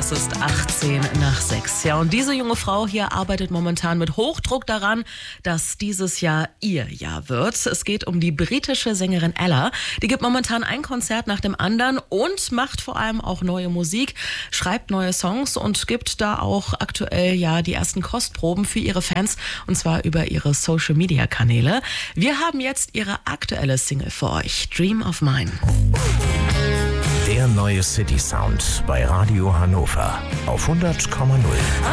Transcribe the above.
Es ist 6:18. Ja, und diese junge Frau hier arbeitet momentan mit Hochdruck daran, dass dieses Jahr ihr Jahr wird. Es geht um die britische Sängerin Ella. Die gibt momentan ein Konzert nach dem anderen und macht vor allem auch neue Musik, schreibt neue Songs und gibt da auch aktuell ja die ersten Kostproben für ihre Fans, und zwar über ihre Social-Media-Kanäle. Wir haben jetzt ihre aktuelle Single für euch, Dream of Mine. Der neue City Sound bei Radio Hannover auf 100,0.